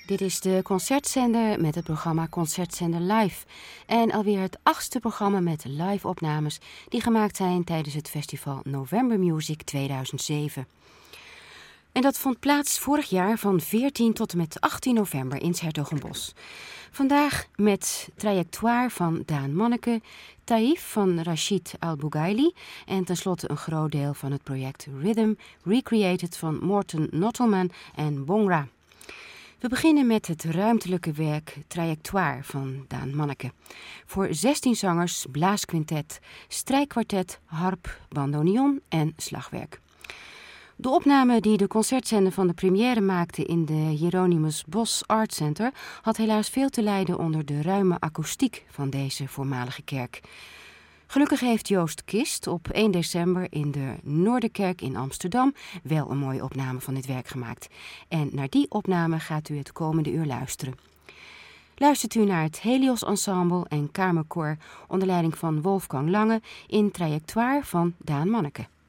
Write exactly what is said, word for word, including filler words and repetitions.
Dit is de Concertzender met het programma Concertzender Live. En alweer het achtste programma met live-opnames die gemaakt zijn tijdens het festival November Music tweeduizend zeven. En dat vond plaats vorig jaar van veertien tot en met achttien november in 's-Hertogenbosch. Vandaag met Trajectoire van Daan Manneke, Taïf van Rachid Al-Bougaili en tenslotte een groot deel van het project Rhythm Recreated van Morten Nottelman en Bongra. We beginnen met het ruimtelijke werk Trajectoire van Daan Manneke. Voor zestien zangers, blaasquintet, strijkkwartet, harp, bandoneon en slagwerk. De opname die de concertzender van de première maakte in de Hieronymus Bos Art Center had helaas veel te lijden onder de ruime akoestiek van deze voormalige kerk. Gelukkig heeft Joost Kist op één december in de Noorderkerk in Amsterdam wel een mooie opname van dit werk gemaakt. En naar die opname gaat u het komende uur luisteren. Luistert u naar het Helios Ensemble en Kamerkoor onder leiding van Wolfgang Lange in Trajectoire van Daan Manneke.